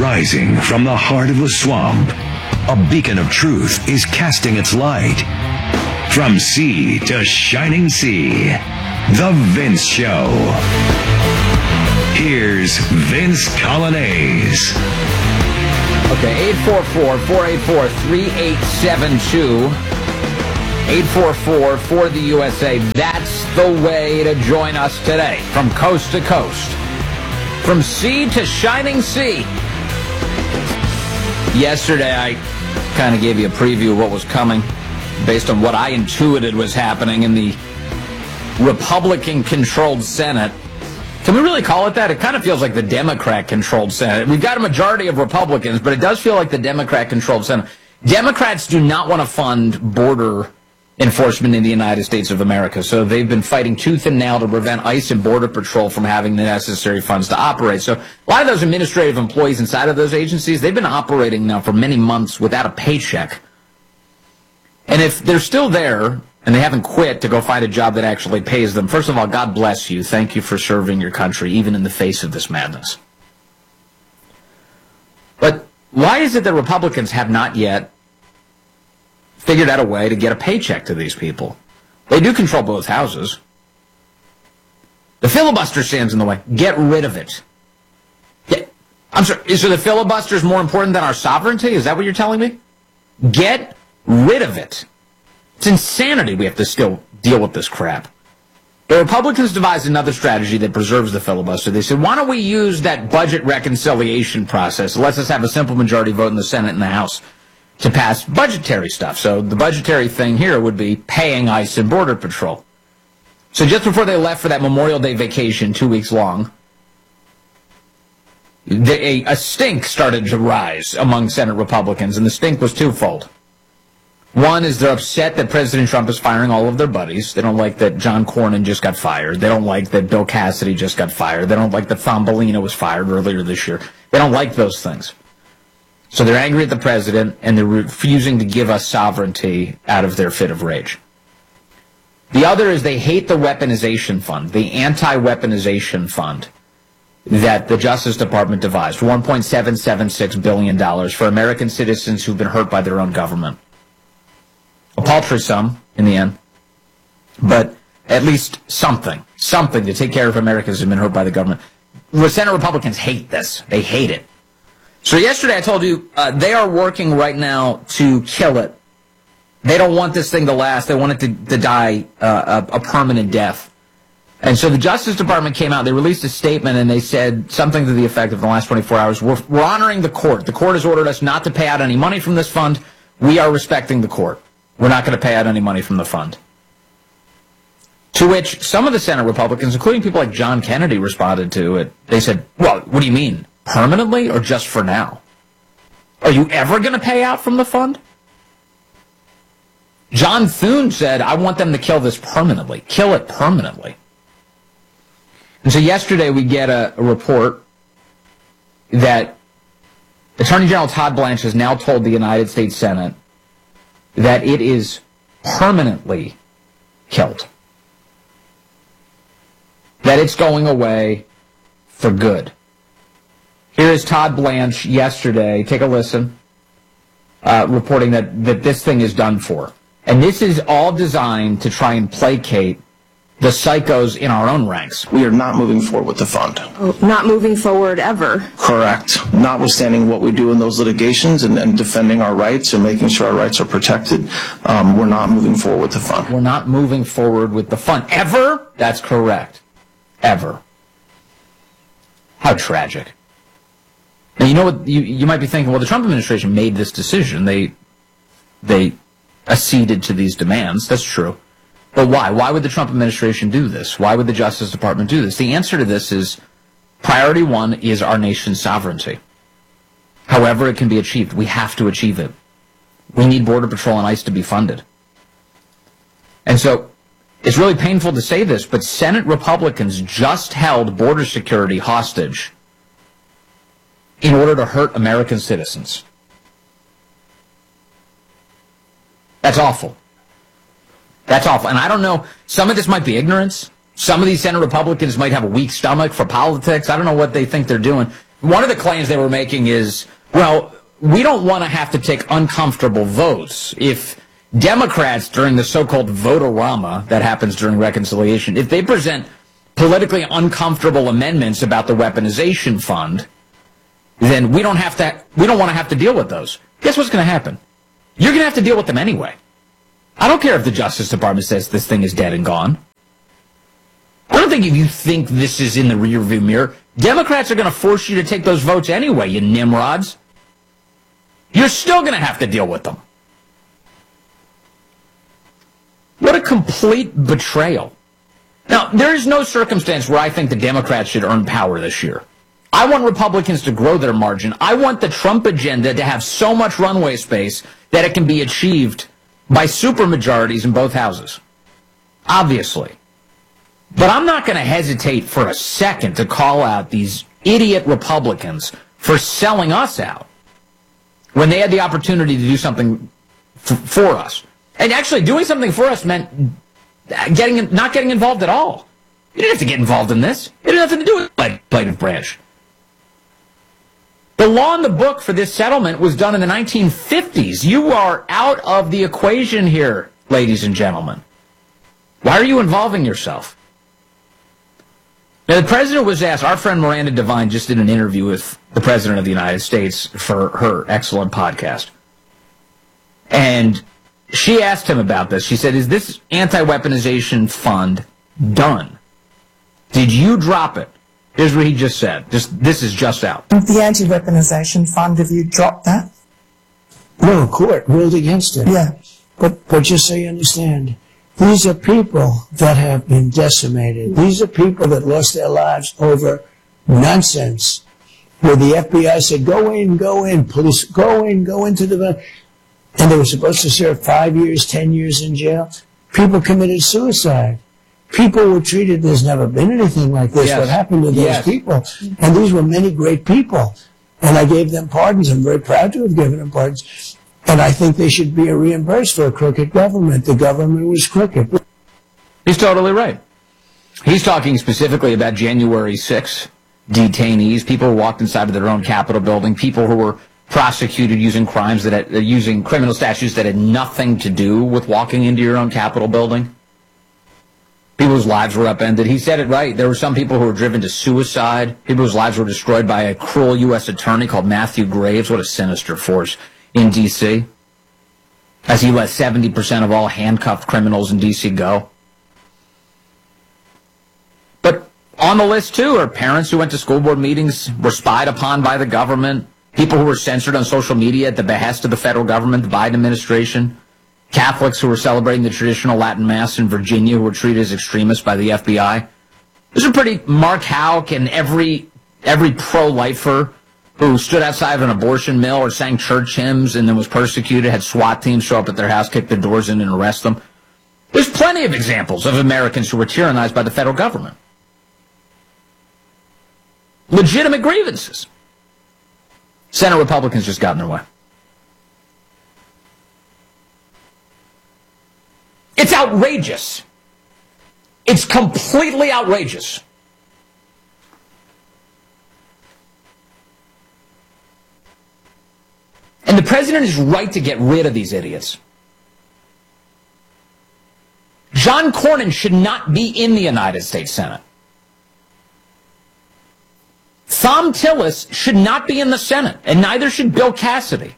Rising from the heart of the swamp, a beacon of truth is casting its light. From sea to shining sea, The Vince Show. Here's Vince Coglianese. Okay, 844-484-3872. 844 for the USA. That's the way to join us today. From coast to coast. From sea to shining sea. Yesterday, I kind of gave you a preview of what was coming based on what I intuited was happening in the Republican-controlled Senate. Can we really call it that? It kind of feels like the Democrat-controlled Senate. We've got a majority of Republicans, but it does feel like the Democrat-controlled Senate. Democrats do not want to fund border enforcement in the United States of America, so they've been fighting tooth and nail to prevent ICE and Border Patrol from having the necessary funds to operate. So a lot of those administrative employees inside of those agencies, they've been operating now for many months without a paycheck. And if they're still there and they haven't quit to go find a job that actually pays them, first of all, God bless you. Thank you for serving your country, even in the face of this madness. But why is it that Republicans have not yet figured out a way to get a paycheck to these people? They do control both houses. The filibuster stands in the way. Get rid of it. I'm sorry, so the filibuster is more important than our sovereignty? Is that what you're telling me? Get rid of it. It's insanity we have to still deal with this crap. The Republicans devised another strategy that preserves the filibuster. They said, why don't we use that budget reconciliation process? It lets us have a simple majority vote in the Senate and the House to pass budgetary stuff. So the budgetary thing here would be paying ICE and Border Patrol. So just before they left for that Memorial Day vacation, 2 weeks long, a stink started to rise among Senate Republicans, and the stink was twofold. One is they're upset that President Trump is firing all of their buddies. They don't like that John Cornyn just got fired. They don't like that Bill Cassidy just got fired. They don't like that Thumbelina was fired earlier this year. They don't like those things. So they're angry at the president, and they're refusing to give us sovereignty out of their fit of rage. The other is they hate the weaponization fund, the anti-weaponization fund that the Justice Department devised, $1.776 billion for American citizens who've been hurt by their own government. A paltry sum in the end, but at least something to take care of Americans who've been hurt by the government. The Senate Republicans hate this. They hate it. So yesterday I told you they are working right now to kill it. They don't want this thing to last. They want it to die a permanent death. And so the Justice Department came out. They released a statement, and they said something to the effect of, in the last 24 hours, we're honoring the court. The court has ordered us not to pay out any money from this fund. We are respecting the court. We're not going to pay out any money from the fund. To which some of the Senate Republicans, including people like John Kennedy, responded to it. They said, well, what do you mean? Permanently or just for now? Are you ever going to pay out from the fund? John Thune said, I want them to kill this permanently. Kill it permanently. And so yesterday we get a report that Attorney General Todd Blanche has now told the United States Senate that it is permanently killed. That it's going away for good. Here is Todd Blanche yesterday, take a listen, reporting that this thing is done for. And this is all designed to try and placate the psychos in our own ranks. We are not moving forward with the fund. Not moving forward ever. Correct. Notwithstanding what we do in those litigations and defending our rights and making sure our rights are protected, we're not moving forward with the fund. We're not moving forward with the fund. Ever? That's correct. Ever. How tragic. Now, you know what? You might be thinking, well, the Trump administration made this decision. They acceded to these demands. That's true. But why? Why would the Trump administration do this? Why would the Justice Department do this? The answer to this is priority one is our nation's sovereignty. However it can be achieved, we have to achieve it. We need Border Patrol and ICE to be funded. And so it's really painful to say this, but Senate Republicans just held border security hostage in order to hurt American citizens. That's awful. That's awful. And I don't know, some of this might be ignorance. Some of these Senate Republicans might have a weak stomach for politics. I don't know what they think they're doing. one of the claims they were making is, well, we don't want to have to take uncomfortable votes. If Democrats, during the so-called vote-a-rama that happens during reconciliation, if they present politically uncomfortable amendments about the weaponization fund, then we don't want to have to deal with those. Guess what's going to happen? You're going to have to deal with them anyway. I don't care if the Justice Department says this thing is dead and gone. I don't think if you think this is in the rearview mirror, Democrats are going to force you to take those votes anyway, you nimrods. You're still going to have to deal with them. What a complete betrayal. Now, there is no circumstance where I think the Democrats should earn power this year. I want Republicans to grow their margin. I want the Trump agenda to have so much runway space that it can be achieved by supermajorities in both houses. Obviously. But I'm not going to hesitate for a second to call out these idiot Republicans for selling us out when they had the opportunity to do something for us. And actually doing something for us meant not getting involved at all. You didn't have to get involved in this. It had nothing to do with the legislative branch. The law in the book for this settlement was done in the 1950s. You are out of the equation here, ladies and gentlemen. Why are you involving yourself? Now, the president was asked, our friend Miranda Devine just did an interview with the president of the United States for her excellent podcast. And she asked him about this. She said, is this anti-weaponization fund done? Did you drop it? Here's what he just said. This is just out. The anti-weaponization fund, have you dropped that? No, court ruled against it. Yeah. But just so you understand, these are people that have been decimated. These are people that lost their lives over nonsense, where the FBI said, go in, police, go into the... And they were supposed to serve 5 years, 10 years in jail. People committed suicide. People were treated, there's never been anything like this. Yes. What happened to those Yes. people? And these were many great people. And I gave them pardons. I'm very proud to have given them pardons. And I think they should be reimbursed for a crooked government. The government was crooked. He's totally right. He's talking specifically about January 6 detainees, people who walked inside of their own Capitol building, people who were prosecuted using using criminal statutes that had nothing to do with walking into your own Capitol building. People whose lives were upended. He said it right. There were some people who were driven to suicide. People whose lives were destroyed by a cruel U.S. attorney called Matthew Graves. What a sinister force in D.C. As he let 70% of all handcuffed criminals in D.C. go. But on the list, too, are parents who went to school board meetings, were spied upon by the government, people who were censored on social media at the behest of the federal government, the Biden administration, Catholics who were celebrating the traditional Latin Mass in Virginia who were treated as extremists by the FBI. These are pretty Mark Houck and every pro-lifer who stood outside of an abortion mill or sang church hymns and then was persecuted, had SWAT teams show up at their house, kick their doors in, and arrest them. There's plenty of examples of Americans who were tyrannized by the federal government. Legitimate grievances. Senate Republicans just got in their way. It's outrageous. It's completely outrageous. And the president is right to get rid of these idiots. John Cornyn should not be in the United States Senate. Thom Tillis should not be in the Senate, and neither should Bill Cassidy.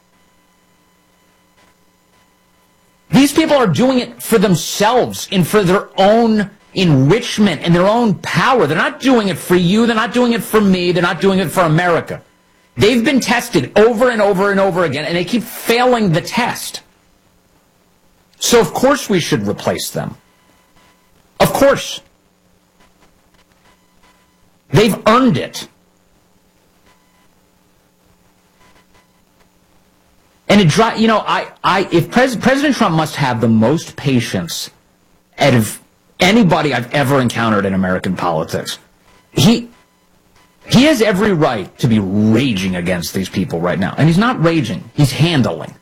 These people are doing it for themselves and for their own enrichment and their own power. They're not doing it for you. They're not doing it for me. They're not doing it for America. They've been tested over and over and over again, and they keep failing the test. So, of course, we should replace them. Of course. They've earned it. And if President Trump must have the most patience out of anybody I've ever encountered in American politics. He has every right to be raging against these people right now. And he's not raging. He's handling.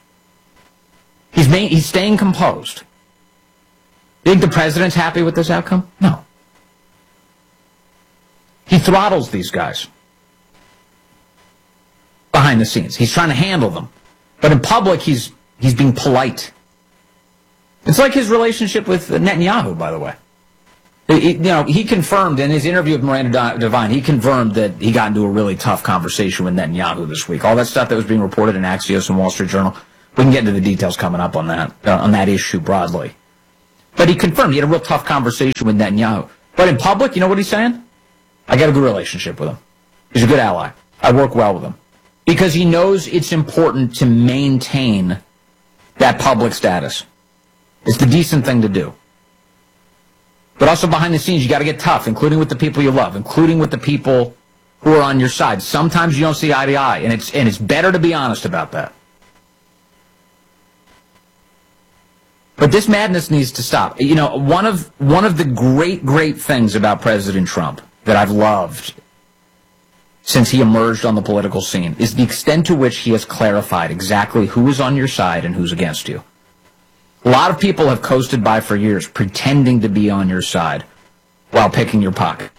He's staying composed. You think the president's happy with this outcome? No. He throttles these guys. behind the scenes. He's trying to handle them. But in public, he's being polite. It's like his relationship with Netanyahu, by the way. He confirmed in his interview with Miranda Devine, he confirmed that he got into a really tough conversation with Netanyahu this week. All that stuff that was being reported in Axios and Wall Street Journal, we can get into the details coming up on that issue broadly. But he confirmed he had a real tough conversation with Netanyahu. But in public, you know what he's saying? I got a good relationship with him. He's a good ally. I work well with him. Because he knows it's important to maintain that public status. It's the decent thing to do. But also behind the scenes, you got to get tough, including with the people you love, including with the people who are on your side. Sometimes you don't see eye to eye, and it's better to be honest about that. But this madness needs to stop. You know, one of the great things about President Trump that I've loved since he emerged on the political scene is the extent to which he has clarified exactly who is on your side and who's against you. A lot of people have coasted by for years pretending to be on your side while picking your pocket.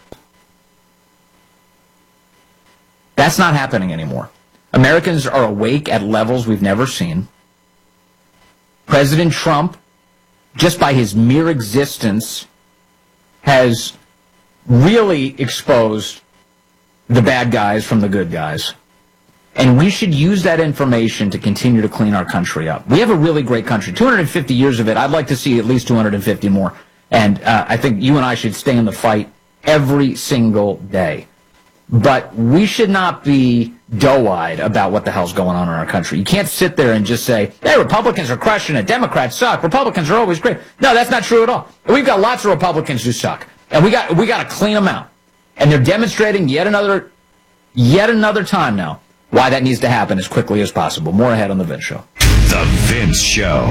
That's not happening anymore. Americans are awake at levels we've never seen. President Trump, just by his mere existence, has really exposed the bad guys from the good guys. And we should use that information to continue to clean our country up. We have a really great country. 250 years of it. I'd like to see at least 250 more. And I think you and I should stay in the fight every single day. But we should not be doe-eyed about what the hell's going on in our country. You can't sit there and just say, hey, Republicans are crushing it, Democrats suck, Republicans are always great. No, that's not true at all. We've got lots of Republicans who suck. And we got to clean them out. And they're demonstrating yet another time now why that needs to happen as quickly as possible. More ahead on The Vince Show. The Vince Show.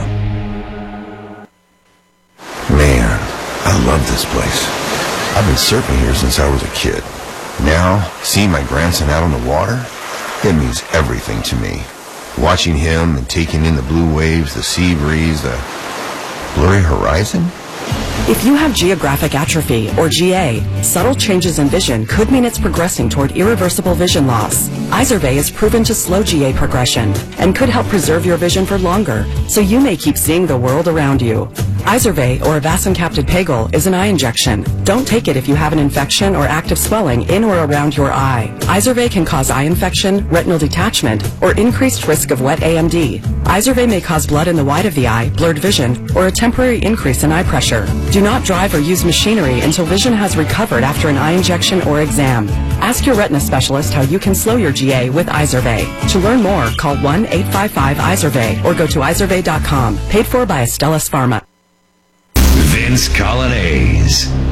Man, I love this place. I've been surfing here since I was a kid. Now, seeing my grandson out on the water, it means everything to me. Watching him and taking in the blue waves, the sea breeze, the blurry horizon. If you have geographic atrophy, or GA, subtle changes in vision could mean it's progressing toward irreversible vision loss. Izervay is proven to slow GA progression and could help preserve your vision for longer, so you may keep seeing the world around you. Izervay, or avacincaptad pegol, is an eye injection. Don't take it if you have an infection or active swelling in or around your eye. Izervay can cause eye infection, retinal detachment, or increased risk of wet AMD. Izervay may cause blood in the white of the eye, blurred vision, or a temporary increase in eye pressure. Do not drive or use machinery until vision has recovered after an eye injection or exam. Ask your retina specialist how you can slow your GA with Izervay. To learn more, call 1-855-IZERVAY or go to izervay.com. Paid for by Astellas Pharma. Vince Coglianese.